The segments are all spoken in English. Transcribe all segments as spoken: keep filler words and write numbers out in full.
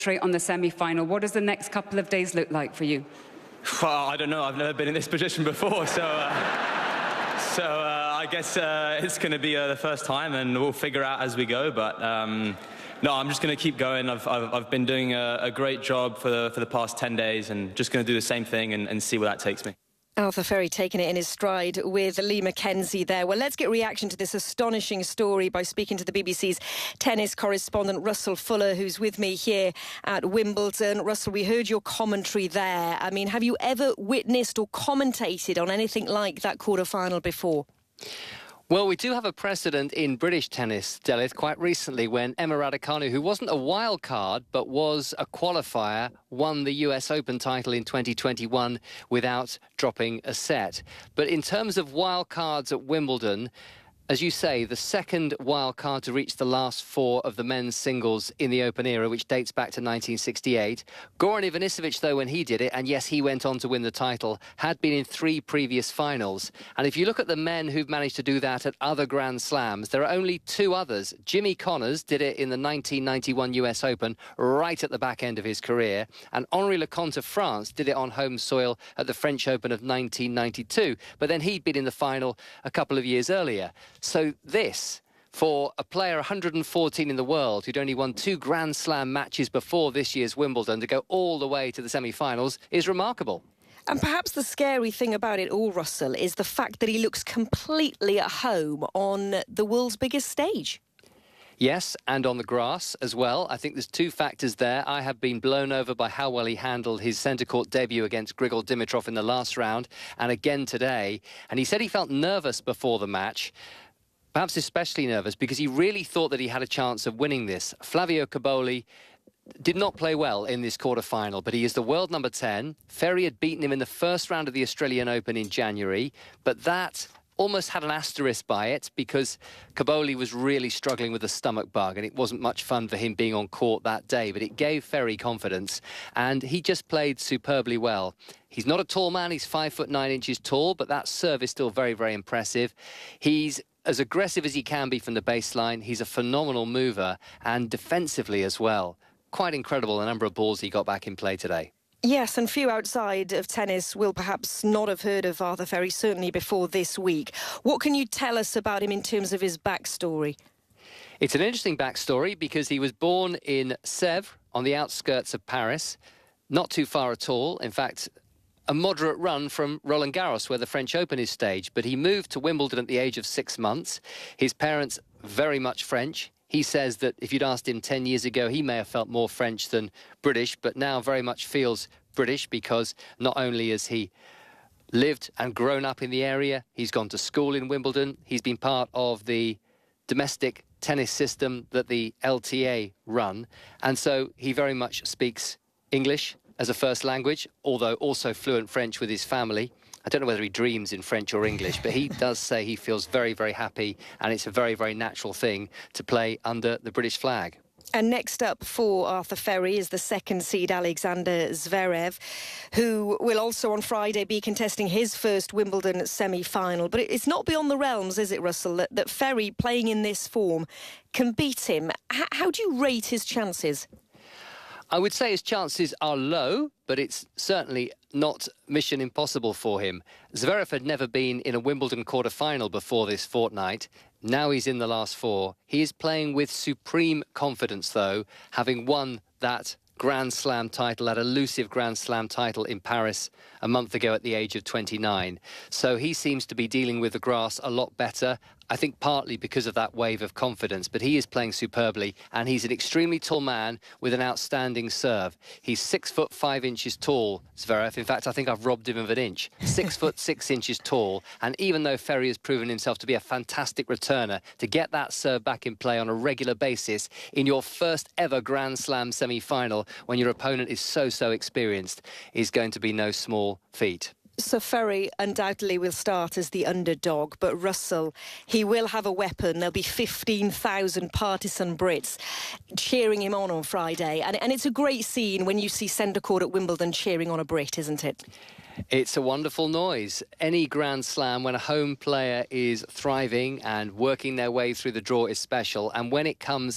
on the semi-final. What does the next couple of days look like for you? Well, I don't know. I've never been in this position before, so uh, so uh, I guess uh, it's going to be uh, the first time, and we'll figure out as we go. But um, no, I'm just going to keep going. I've, I've I've been doing a, a great job for the for the past ten days, and just going to do the same thing and, and see where that takes me. Arthur Ferry taking it in his stride with Lee Mackenzie there. Well, let's get reaction to this astonishing story by speaking to the B B C's tennis correspondent Russell Fuller, who's with me here at Wimbledon. Russell, we heard your commentary there. I mean, have you ever witnessed or commentated on anything like that quarter-final before? Well, we do have a precedent in British tennis, Delith, quite recently when Emma Raducanu, who wasn't a wild card but was a qualifier, won the U S Open title in twenty twenty-one without dropping a set. But in terms of wild cards at Wimbledon, as you say, the second wild card to reach the last four of the men's singles in the Open era, which dates back to nineteen sixty-eight. Goran Ivanisevic, though, when he did it, and yes, he went on to win the title, had been in three previous finals. And if you look at the men who've managed to do that at other Grand Slams, there are only two others. Jimmy Connors did it in the nineteen ninety-one U S Open, right at the back end of his career. And Henri Leconte of France did it on home soil at the French Open of nineteen ninety-two. But then he'd been in the final a couple of years earlier. So this, for a player one hundred fourteen in the world who'd only won two Grand Slam matches before this year's Wimbledon, to go all the way to the semi-finals is remarkable. And perhaps the scary thing about it all, Russell, is the fact that he looks completely at home on the world's biggest stage. Yes, and on the grass as well. I think there's two factors there. I have been blown over by how well he handled his centre court debut against Grigor Dimitrov in the last round, and again today. And he said he felt nervous before the match, perhaps especially nervous, because he really thought that he had a chance of winning this. Flavio Cobolli did not play well in this quarter-final, but he is the world number ten. Ferry had beaten him in the first round of the Australian Open in January, but that almost had an asterisk by it because Cobolli was really struggling with a stomach bug, and it wasn't much fun for him being on court that day, but it gave Ferry confidence, and he just played superbly well. He's not a tall man, he's five foot nine inches tall, but that serve is still very, very impressive. He's as aggressive as he can be from the baseline. He's a phenomenal mover, and defensively as well. Quite incredible the number of balls he got back in play today. Yes, and few outside of tennis will perhaps not have heard of Arthur Ferry, certainly before this week. What can you tell us about him in terms of his backstory? It's an interesting backstory because he was born in Sèvres, on the outskirts of Paris, not too far at all. In fact, a moderate run from Roland Garros, where the French Open is staged. But he moved to Wimbledon at the age of six months. His parents, very much French. He says that if you'd asked him ten years ago, he may have felt more French than British, but now very much feels British because not only has he lived and grown up in the area, he's gone to school in Wimbledon, he's been part of the domestic tennis system that the L T A run, and so he very much speaks English as a first language, although also fluent French with his family. I don't know whether he dreams in French or English, but he does say he feels very, very happy, and it's a very, very natural thing to play under the British flag. And next up for Arthur Ferry is the second seed Alexander Zverev, who will also on Friday be contesting his first Wimbledon semi-final. But it's not beyond the realms, is it, Russell, that, that Ferry, playing in this form, can beat him? H- how do you rate his chances? I would say his chances are low, but it's certainly not mission impossible for him. Zverev had never been in a Wimbledon quarter-final before this fortnight. Now he's in the last four. He is playing with supreme confidence, though, having won that Grand Slam title, that elusive Grand Slam title in Paris a month ago at the age of twenty-nine. So he seems to be dealing with the grass a lot better. I think partly because of that wave of confidence, but he is playing superbly, and he's an extremely tall man with an outstanding serve. He's six foot five inches tall, Zverev. In fact, I think I've robbed him of an inch. Six foot six inches tall, and even though Ferry has proven himself to be a fantastic returner, to get that serve back in play on a regular basis in your first ever Grand Slam semi-final, when your opponent is so, so experienced, is going to be no small feat. So Ferry undoubtedly will start as the underdog, but Russell, he will have a weapon. There'll be fifteen thousand partisan Brits cheering him on on Friday. And, and it's a great scene when you see centre court at Wimbledon cheering on a Brit, isn't it? It's a wonderful noise. Any Grand Slam, when a home player is thriving and working their way through the draw, is special. And when it comes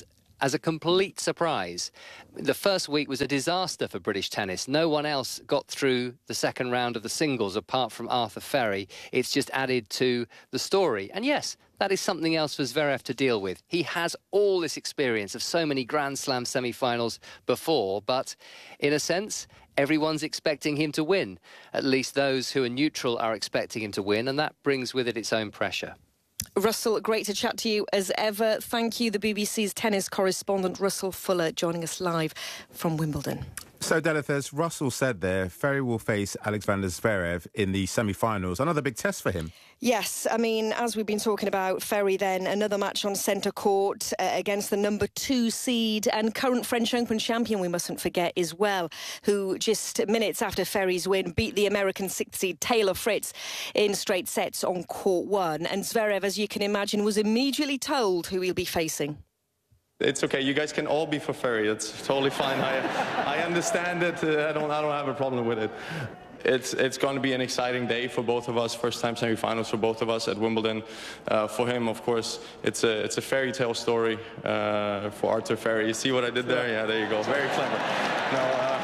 as a complete surprise. The first week was a disaster for British tennis. No one else got through the second round of the singles apart from Arthur Ferry. It's just added to the story. And yes, that is something else for Zverev to deal with. He has all this experience of so many Grand Slam semi-finals before, but in a sense, everyone's expecting him to win. At least those who are neutral are expecting him to win, and that brings with it its own pressure. Russell, great to chat to you as ever. Thank you, the B B C's tennis correspondent Russell Fuller, joining us live from Wimbledon. So, Delith, as Russell said there, Ferry will face Alexander Zverev in the semi-finals. Another big test for him. Yes, I mean, as we've been talking about, Ferry then, another match on centre court uh, against the number two seed and current French Open champion, we mustn't forget as well, who just minutes after Ferry's win beat the American sixth seed Taylor Fritz in straight sets on court one. And Zverev, as you can imagine, was immediately told who he'll be facing. It's okay. You guys can all be for Ferry. It's totally fine. I, I understand it. Uh, I don't. I don't have a problem with it. It's it's going to be an exciting day for both of us. First time semi-finals for both of us at Wimbledon. Uh, for him, of course, it's a it's a fairy tale story uh, for Arthur Ferry. You see what I did there? Yeah, there you go. Very clever. No, uh,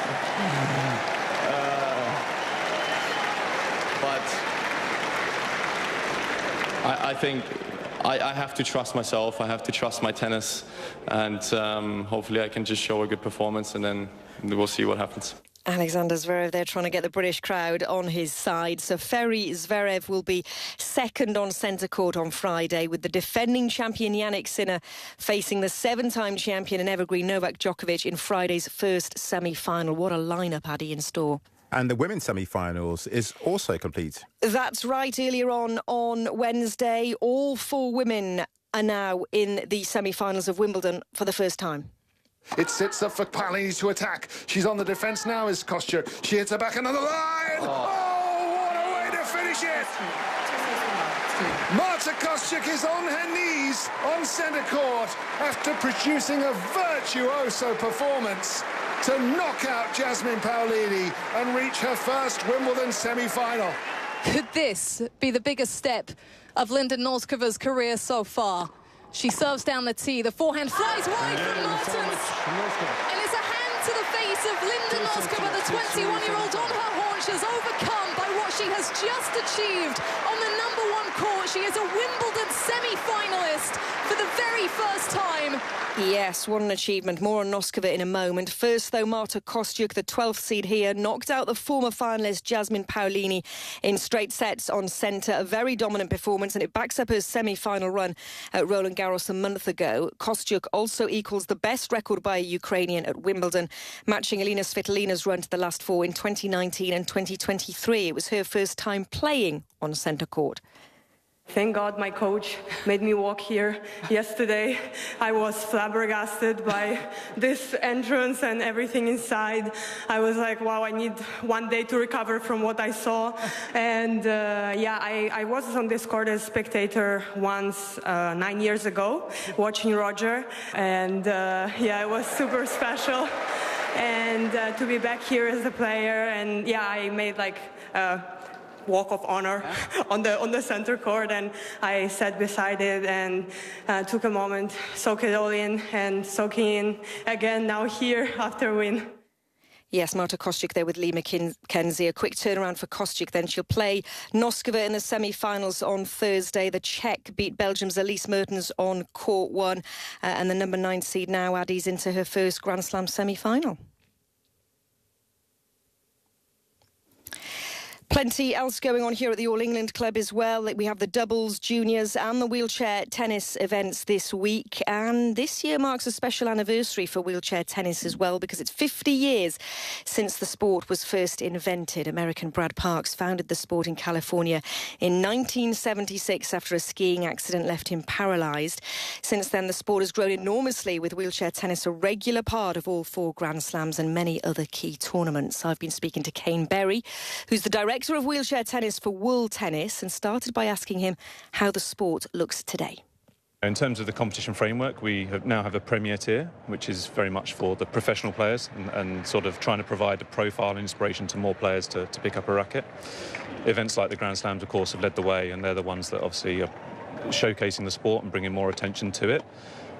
uh, but I, I think. I, I have to trust myself, I have to trust my tennis, and um, hopefully I can just show a good performance, and then we'll see what happens. Alexander Zverev there trying to get the British crowd on his side. So Ferry Zverev will be second on centre court on Friday, with the defending champion Jannik Sinner facing the seven-time champion and evergreen Novak Djokovic in Friday's first semi-final. What a lineup, Addy, in store. And the women's semi-finals is also complete. That's right. Earlier on on Wednesday, all four women are now in the semi-finals of Wimbledon for the first time. It sits up for Paolini to attack. She's on the defence now, is Kostyuk. She hits her back another line. Oh, oh what a way to finish it. Marta Kostyuk is on her knees on centre court after producing a virtuoso performance to knock out Jasmine Paolini and reach her first Wimbledon semi-final. Could this be the biggest step of Linda Noskova's career so far? She serves down the tee. The forehand flies wide from Martens. And it's a hand to the face of Linda Noskova, the twenty-one-year-old on her haunches, overcome by what she has just achieved on the number one court. She is a Wimbledon semi-finalist for the very first time. Yes, what an achievement. More on Noskova in a moment. First, though, Marta Kostyuk, the twelfth seed here, knocked out the former finalist Jasmine Paolini in straight sets on centre. A very dominant performance, and it backs up her semi-final run at Roland Garros a month ago. Kostyuk also equals the best record by a Ukrainian at Wimbledon, matching Elina Svitolina's run to the last four in twenty nineteen and twenty twenty-three. It was her first time playing on centre court. Thank God my coach made me walk here yesterday. I was flabbergasted by this entrance and everything inside. I was like, wow, I need one day to recover from what I saw. And uh, yeah, I, I was on this court as a spectator once, uh, nine years ago, watching Roger. And uh, yeah, it was super special. And uh, to be back here as a player, and yeah, I made like... Uh, walk of honor on the on the center court, and I sat beside it and uh, took a moment, soak it all in, and soaking in again now here after a win. Yes, Marta Kostyuk there with Lee McKenzie. A quick turnaround for Kostyuk then. She'll play Noskova in the semi-finals on Thursday. The Czech beat Belgium's Elise Mertens on court one, uh, and the number nine seed now addies into her first Grand Slam semi-final. Plenty else going on here at the All England Club as well. We have the doubles, juniors and the wheelchair tennis events this week. And this year marks a special anniversary for wheelchair tennis as well, because it's fifty years since the sport was first invented. American Brad Parks founded the sport in California in nineteen seventy-six after a skiing accident left him paralysed. Since then, the sport has grown enormously, with wheelchair tennis a regular part of all four Grand Slams and many other key tournaments. I've been speaking to Kane Berry, who's the director Director of wheelchair tennis for World Tennis, and started by asking him how the sport looks today. In terms of the competition framework, we have now have a Premier tier, which is very much for the professional players and, and sort of trying to provide a profile and inspiration to more players to, to pick up a racket. Events like the Grand Slams, of course, have led the way, and they're the ones that obviously are showcasing the sport and bringing more attention to it.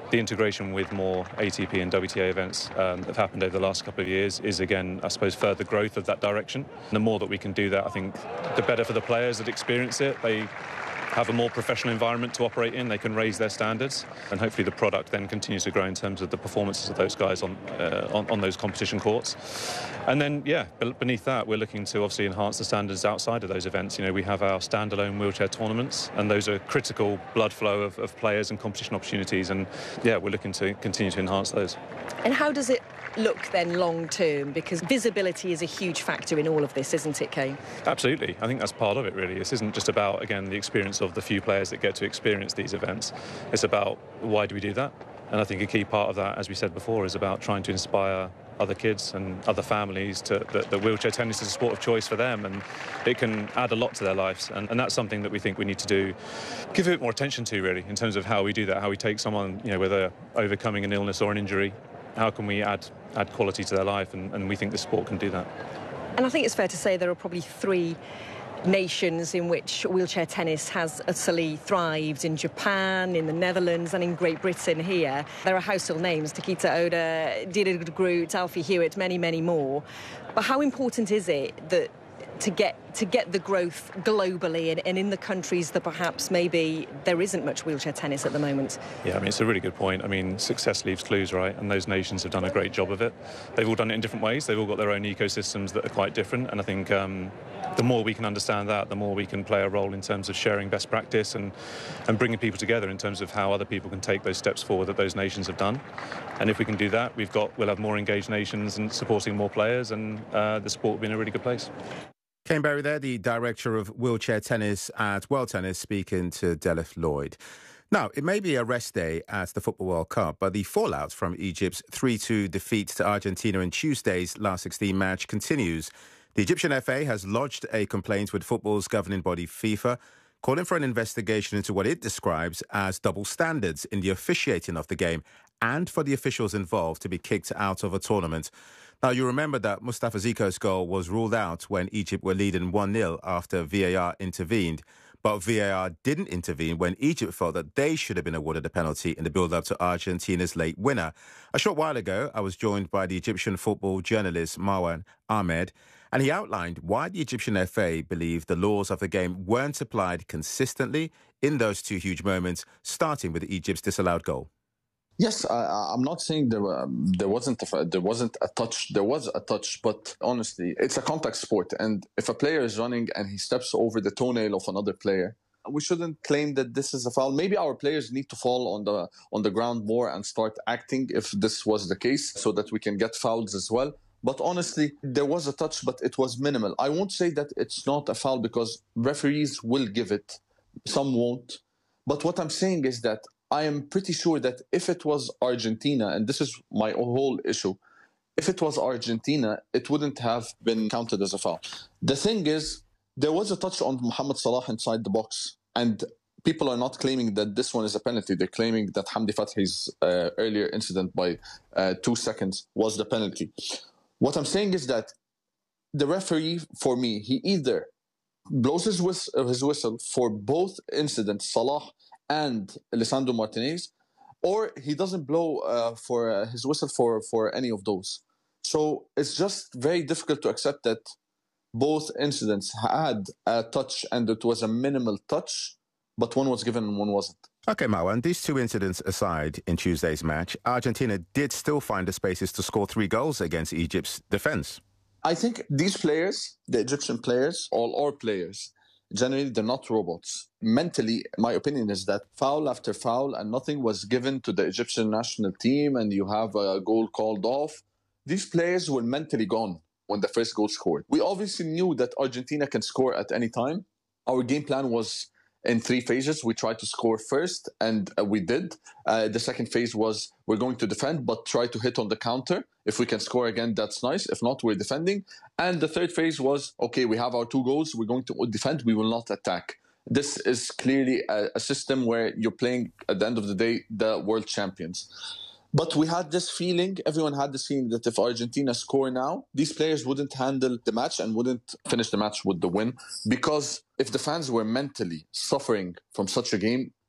the integration with more A T P and W T A events um, that have happened over the last couple of years is, again, I suppose, further growth of that direction. And the more that we can do that, I think the better for the players that experience it. They have a more professional environment to operate in, they can raise their standards, and hopefully the product then continues to grow in terms of the performances of those guys on uh, on, on those competition courts. And then, yeah, beneath that, we're looking to obviously enhance the standards outside of those events. You know, we have our standalone wheelchair tournaments, and those are critical blood flow of, of players and competition opportunities, and yeah, we're looking to continue to enhance those. And how does it look then long term? Because visibility is a huge factor in all of this, isn't it, Kane? Absolutely. I think that's part of it, really. This isn't just about, again, the experience of the few players that get to experience these events. It's about why do we do that? And I think a key part of that, as we said before, is about trying to inspire other kids and other families to that, that wheelchair tennis is a sport of choice for them, and it can add a lot to their lives. And, and that's something that we think we need to do, give a bit more attention to, really, in terms of how we do that, how we take someone, you know, whether overcoming an illness or an injury, how can we add add quality to their life, and, and we think this sport can do that. And I think it's fair to say there are probably three nations in which wheelchair tennis has utterly thrived: in Japan, in the Netherlands, and in Great Britain here. There are household names: Takita Oda, Didier Groot, Alfie Hewitt, many, many more. But how important is it that to get to get the growth globally and, and in the countries that perhaps maybe there isn't much wheelchair tennis at the moment? Yeah, I mean, it's a really good point. I mean, success leaves clues, right? And those nations have done a great job of it. They've all done it in different ways. They've all got their own ecosystems that are quite different. And I think um, the more we can understand that, the more we can play a role in terms of sharing best practice and, and bringing people together in terms of how other people can take those steps forward that those nations have done. And if we can do that, we've got, we'll have more engaged nations and supporting more players, and uh, the sport will be in a really good place. Kane Berry there, the director of wheelchair tennis at World Tennis, speaking to Delith Lloyd. Now, it may be a rest day at the Football World Cup, but the fallout from Egypt's three two defeat to Argentina in Tuesday's last sixteen match continues. The Egyptian F A has lodged a complaint with football's governing body FIFA, calling for an investigation into what it describes as double standards in the officiating of the game, and for the officials involved to be kicked out of a tournament. Now, you remember that Mustafa Ziko's goal was ruled out when Egypt were leading one nil after V A R intervened. But V A R didn't intervene when Egypt felt that they should have been awarded a penalty in the build-up to Argentina's late winner. A short while ago, I was joined by the Egyptian football journalist Marwan Ahmed, and he outlined why the Egyptian F A believed the laws of the game weren't applied consistently in those two huge moments, starting with Egypt's disallowed goal. Yes, I, I'm not saying there were, there wasn't a, there wasn't a touch. There was a touch, but honestly, it's a contact sport, and if a player is running and he steps over the toenail of another player, we shouldn't claim that this is a foul. Maybe our players need to fall on the on the ground more and start acting if this was the case, so that we can get fouls as well. But honestly, there was a touch, but it was minimal. I won't say that it's not a foul because referees will give it, some won't. But what I'm saying is that I am pretty sure that if it was Argentina, and this is my whole issue, if it was Argentina, it wouldn't have been counted as a foul. The thing is, there was a touch on Mohamed Salah inside the box, and people are not claiming that this one is a penalty. They're claiming that Hamdi Fathi's uh, earlier incident by uh, two seconds was the penalty. What I'm saying is that the referee, for me, he either blows his, whist- his whistle for both incidents, Salah and Lisandro Martinez, or he doesn't blow uh, for uh, his whistle for, for any of those. So it's just very difficult to accept that both incidents had a touch and it was a minimal touch, but one was given and one wasn't. OK, Marwan, these two incidents aside in Tuesday's match, Argentina did still find the spaces to score three goals against Egypt's defence. I think these players, the Egyptian players, all our players, generally, they're not robots. Mentally, my opinion is that foul after foul and nothing was given to the Egyptian national team and you have a goal called off. These players were mentally gone when the first goal scored. We obviously knew that Argentina can score at any time. Our game plan was in three phases. We tried to score first, and uh, we did. Uh, the second phase was we're going to defend, but try to hit on the counter. If we can score again, that's nice. If not, we're defending. And the third phase was, okay, we have our two goals. We're going to defend. We will not attack. This is clearly a, a system where you're playing, at the end of the day, the world champions. But we had this feeling, everyone had this feeling that if Argentina score now, these players wouldn't handle the match and wouldn't finish the match with the win. Because if the fans were mentally suffering from such a game,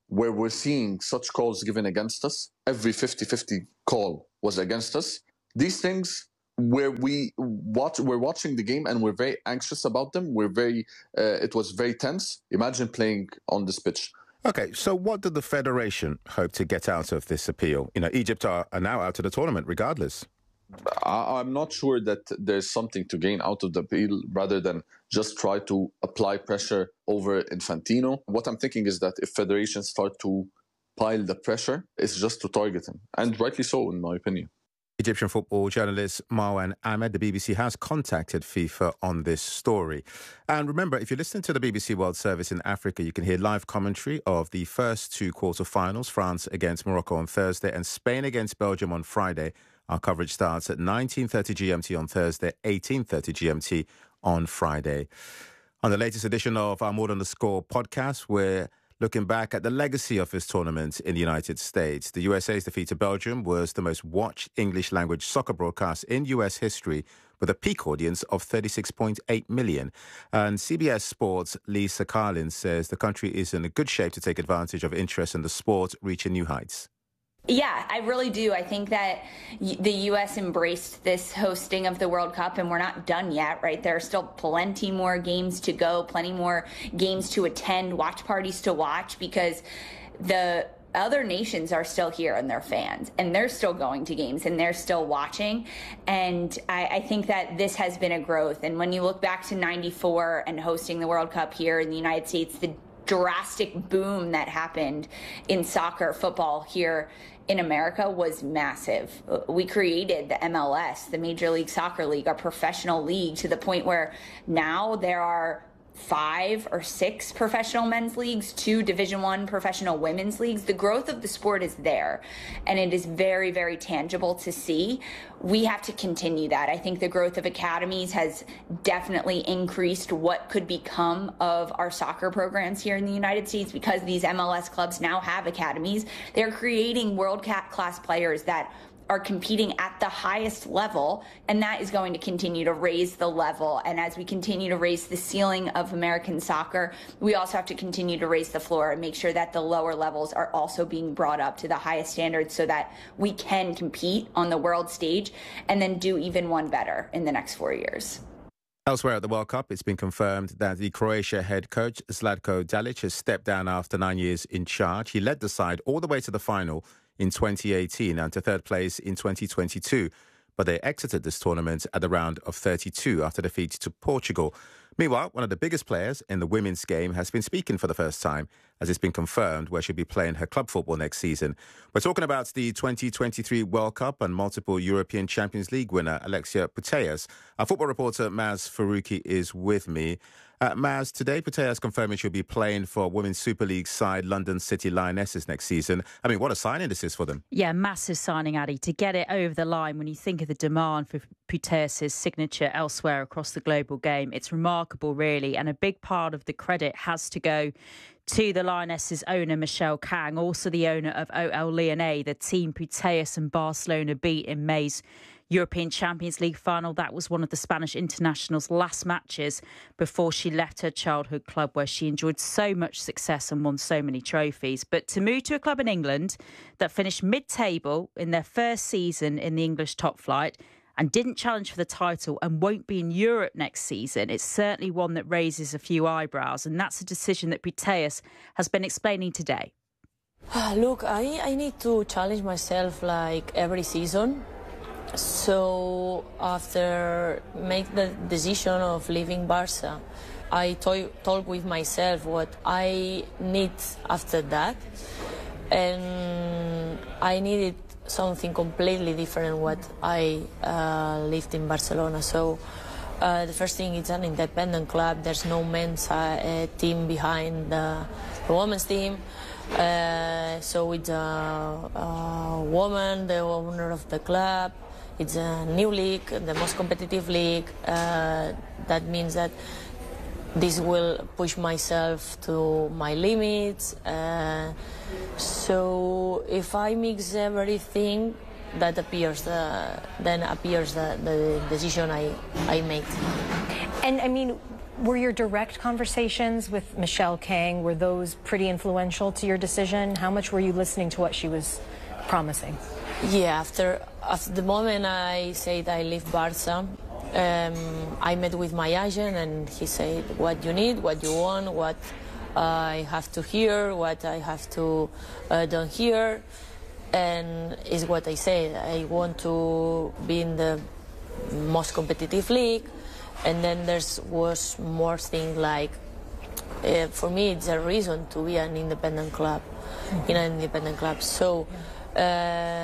where we're seeing such calls given against us, every fifty-fifty call was against us. These things where we watch, we're watching the game and we're very anxious about them. We're very, uh, it was very tense. Imagine playing on this pitch. Okay, so what did the Federation hope to get out of this appeal? You know, Egypt are, are now out of the tournament regardless. I, I'm not sure that there's something to gain out of the appeal rather than just try to apply pressure over Infantino. What I'm thinking is that if federations start to pile the pressure, it's just to target him. And rightly so, in my opinion. Egyptian football journalist Marwan Ahmed, the B B C has contacted FIFA on this story. And remember, if you're listening to the B B C World Service in Africa, you can hear live commentary of the first two quarterfinals, France against Morocco on Thursday and Spain against Belgium on Friday. Our coverage starts at nineteen thirty G M T on Thursday, eighteen thirty G M T on Friday. On the latest edition of our More Than the Score podcast, we're looking back at the legacy of this tournament in the United States. The U S A's defeat to Belgium was the most watched English-language soccer broadcast in U S history, with a peak audience of thirty-six point eight million. And C B S Sports' Lisa Carlin says the country is in a good shape to take advantage of interest in the sport reaching new heights. Yeah, I really do. I think that the U S embraced this hosting of the World Cup, and we're not done yet, right? There are still plenty more games to go, plenty more games to attend, watch parties to watch, because the other nations are still here and they're fans, and they're still going to games and they're still watching. And I, I think that this has been a growth. And when you look back to ninety-four and hosting the World Cup here in the United States, the drastic boom that happened in soccer, football here in America was massive. We created the M L S, the Major League Soccer League, our professional league, to the point where now there are five or six professional men's leagues, two Division One professional women's leagues. The growth of the sport is there, and it is very, very tangible to see. We have to continue that. I think the growth of academies has definitely increased what could become of our soccer programs here in the United States, because these M L S clubs now have academies. They're creating world-class players that are competing at the highest level, and that is going to continue to raise the level. And as we continue to raise the ceiling of American soccer, we also have to continue to raise the floor and make sure that the lower levels are also being brought up to the highest standards so that we can compete on the world stage and then do even one better in the next four years. Elsewhere at the World Cup, it's been confirmed that the Croatia head coach Zlatko Dalic has stepped down after nine years in charge. He led the side all the way to the final in twenty eighteen and to third place in twenty twenty-two, but they exited this tournament at the round of thirty-two after defeat to Portugal. Meanwhile, one of the biggest players in the women's game has been speaking for the first time, as it's been confirmed where she'll be playing her club football next season. We're talking about the twenty twenty-three World Cup and multiple European Champions League winner Alexia Putellas. Our football reporter Maz Faruqi is with me. Uh, Maz, today Putellas confirming she'll be playing for Women's Super League side London City Lionesses next season. I mean, what a signing this is for them. Yeah, massive signing, Addy, to get it over the line. When you think of the demand for Putellas' signature elsewhere across the global game, it's remarkable, really. And a big part of the credit has to go to the Lionesses owner, Michelle Kang, also the owner of O L Lyonnais, the team Putellas and Barcelona beat in May's European Champions League final. That was one of the Spanish international's last matches before she left her childhood club, where she enjoyed so much success and won so many trophies. But to move to a club in England that finished mid-table in their first season in the English top flight and didn't challenge for the title and won't be in Europe next season, it's certainly one that raises a few eyebrows. And that's a decision that Putellas has been explaining today. Look, I, I need to challenge myself like every season. So after make the decision of leaving Barca, I to- talk with myself what I need after that, and I needed something completely different what I uh, lived in Barcelona. So uh, the first thing, it's an independent club. There's no men's uh, team behind the, the women's team. Uh, so it's a, a woman, the owner of the club. It's a new league, the most competitive league. Uh, that means that this will push myself to my limits. Uh, so if I mix everything, that appears the, then appears the, the decision I, I make. And I mean, were your direct conversations with Michelle Kang, were those pretty influential to your decision? How much were you listening to what she was promising? Yeah, after, after the moment I said I leave Barca, um, I met with my agent and he said what you need, what you want, what I have to hear, what I have to uh, don't hear, and is what I said. I want to be in the most competitive league, and then there was more things like, uh, for me it's a reason to be an independent club, in an independent club. So. Uh,